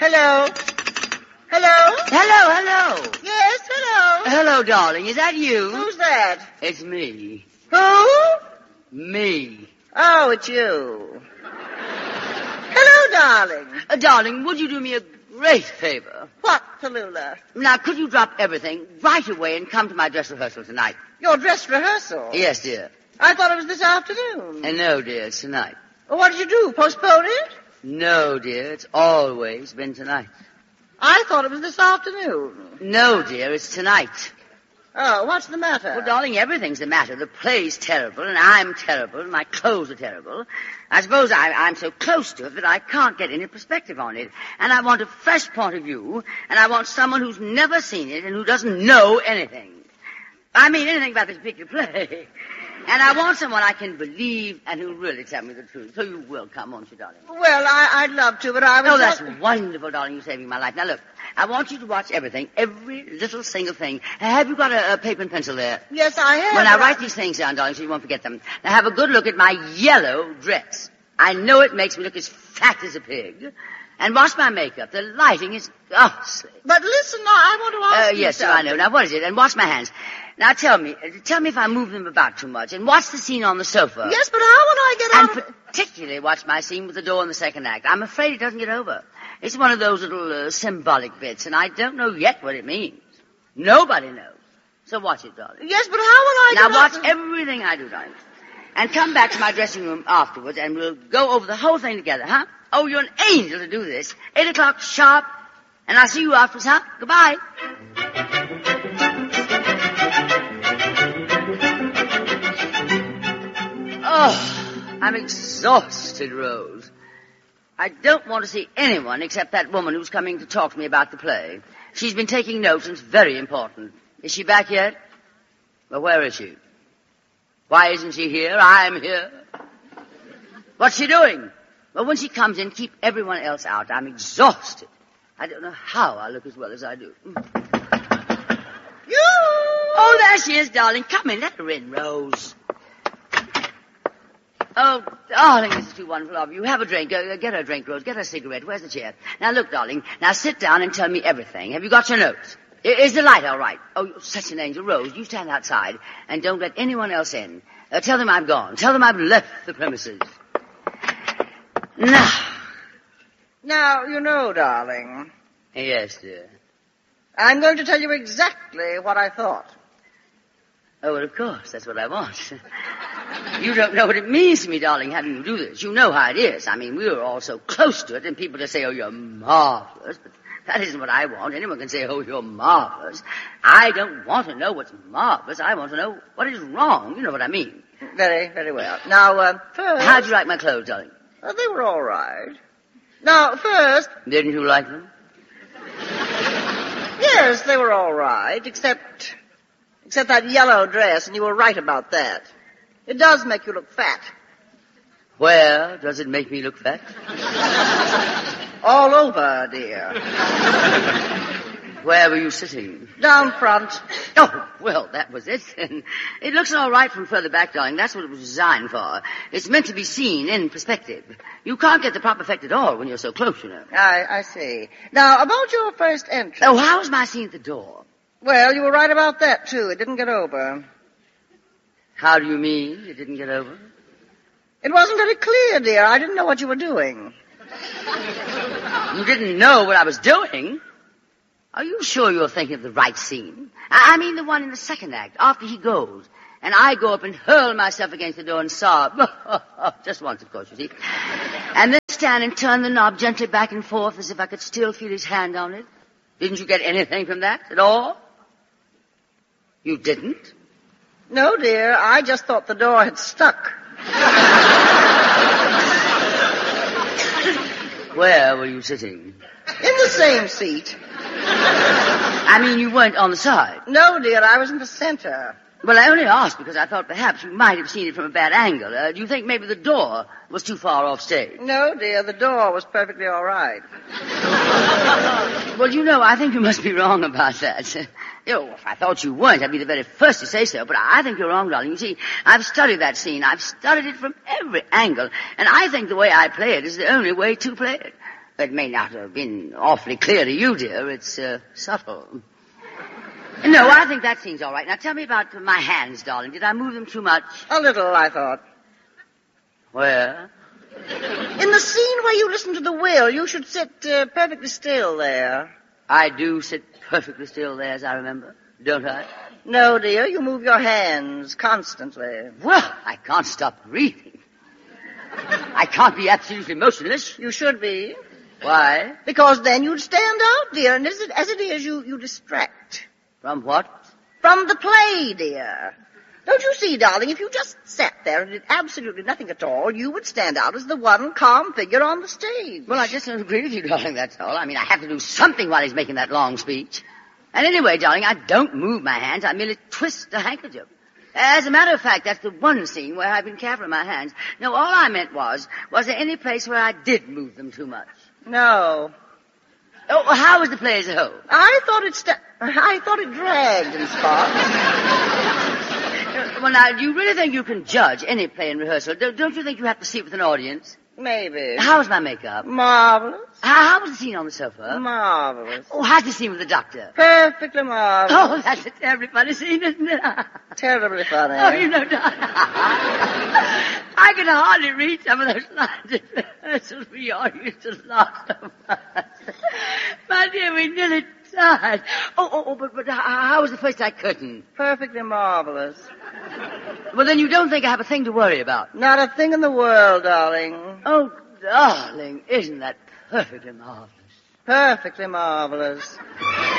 Hello? Hello? Hello. Yes, hello. Hello, darling. Is that you? Who's that? It's me. Who? Me. Oh, it's you. Hello, darling. Darling, would you do me a great favor? What, Tallulah? Now, could you drop everything right away and come to my dress rehearsal tonight? Your dress rehearsal? Yes, dear. I thought it was this afternoon. No, dear, it's tonight. Well, what did you do, postpone it? No, dear, it's always been tonight. I thought it was this afternoon. No, dear, it's tonight. Oh, what's the matter? Well, darling, everything's the matter. The play's terrible, and I'm terrible, and my clothes are terrible. I suppose I'm so close to it that I can't get any perspective on it. And I want a fresh point of view, and I want someone who's never seen it and who doesn't know anything. I mean, anything about this particular play. And I want someone I can believe and who'll really tell me the truth. So you will come, won't you, darling? Well, I'd love to, but I was... Oh, that's wonderful, darling. You're saving my life. Now, look, I want you to watch everything, every little single thing. Have you got a paper and pencil there? Yes, I have. Well, now, write these things down, darling, so you won't forget them. Now, have a good look at my yellow dress. I know it makes me look as fat as a pig. And watch my makeup. The lighting is ghastly. But listen, now, I want to ask you yes, something. I know. Now, what is it? And watch my hands. Now, tell me if I move them about too much. And watch the scene on the sofa. Yes, but how will I get out And particularly watch my scene with the door in the second act. I'm afraid it doesn't get over. It's one of those little symbolic bits, and I don't know yet what it means. Nobody knows. So watch it, darling. Yes, but how will I Now, get watch out everything I do, darling. And come back to my dressing room afterwards, and we'll go over the whole thing together, huh? Oh, you're an angel to do this. 8 o'clock sharp, and I'll see you afterwards, huh? Goodbye. Oh, I'm exhausted, Rose. I don't want to see anyone except that woman who's coming to talk to me about the play. She's been taking notes, and it's very important. Is she back yet? Well, where is she? Why isn't she here? I'm here. What's she doing? Well, when she comes in, keep everyone else out. I'm exhausted. I don't know how I look as well as I do. You! Oh, there she is, darling. Come in. Let her in, Rose. Oh, darling, this is too wonderful of you. Have a drink. Get her a drink, Rose. Get her a cigarette. Where's the chair? Now, look, darling. Now, sit down and tell me everything. Have you got your notes? Is the light all right? Oh, you're such an angel. Rose, you stand outside and don't let anyone else in. Tell them I've gone. Tell them I've left the premises. Now, you know, darling, Yes, dear. I'm going to tell you exactly what I thought. Oh, well, of course. That's what I want. You don't know what it means to me, darling, having you do this. You know how it is. I mean, we were all so close to it, and people just say, oh, you're marvelous. But that isn't what I want. Anyone can say, oh, you're marvelous. I don't want to know what's marvelous. I want to know what is wrong. You know what I mean. Very, very well. Now, first... How'd you like my clothes, darling? They were all right. Now, first... Didn't you like them? Yes, they were all right, except that yellow dress, and you were right about that. It does make you look fat. Where does it make me look fat? All over, dear. Where were you sitting? Down front. Oh, well, that was it. And it looks all right from further back, darling. That's what it was designed for. It's meant to be seen in perspective. You can't get the proper effect at all when you're so close, you know. I see. Now, about your first entrance. Oh, how was my scene at the door? Well, you were right about that, too. It didn't get over. How do you mean it didn't get over? It wasn't very clear, dear. I didn't know what you were doing. You didn't know what I was doing? Are you sure you're thinking of the right scene? I mean the one in the second act, after he goes. And I go up and hurl myself against the door and sob. Just once, of course, you see. And then stand and turn the knob gently back and forth as if I could still feel his hand on it. Didn't you get anything from that at all? You didn't? No, dear. I just thought the door had stuck. Where were you sitting? In the same seat. I mean, you weren't on the side. No, dear. I was in the center. Well, I only asked because I thought perhaps you might have seen it from a bad angle. Do you think maybe the door was too far off stage? No, dear. The door was perfectly all right. Well, you know, I think you must be wrong about that. If I thought you weren't, I'd be the very first to say so, but I think you're wrong, darling. You see, I've studied that scene. I've studied it from every angle, and I think the way I play it is the only way to play it. It may not have been awfully clear to you, dear. It's subtle. No, I think that seems all right. Now tell me about my hands, darling. Did I move them too much? A little, I thought. Where? In the scene where you listen to the will, you should sit perfectly still there. I do sit perfectly still there, as I remember, don't I? No, dear, you move your hands constantly. Well, I can't stop breathing. I can't be absolutely motionless. You should be. Why? Because then you'd stand out, dear, and as it is, you distract. From what? From the play, dear. Don't you see, darling, if you just sat there and did absolutely nothing at all, you would stand out as the one calm figure on the stage. Well, I just don't agree with you, darling, that's all. I mean, I have to do something while he's making that long speech. And anyway, darling, I don't move my hands. I merely twist a handkerchief. As a matter of fact, that's the one scene where I've been careful of my hands. No, all I meant was there any place where I did move them too much? No. Oh, well, how was the play as a whole? I thought it dragged in spots. Well, now, do you really think you can judge any play in rehearsal? Don't you think you have to see it with an audience? Maybe. How was my makeup? Marvelous. How was the scene on the sofa? Marvelous. Oh, how's the scene with the doctor? Perfectly marvelous. Oh, that's a terribly funny scene, isn't it? Terribly funny. Oh, you know, I could hardly read some of those lines in rehearsals. We all used to laugh so much. My dear, we nearly died. But how was the first act curtain? Perfectly marvelous. Well, then you don't think I have a thing to worry about? Not a thing in the world, darling. Oh, darling, isn't that perfectly marvelous? Perfectly marvelous.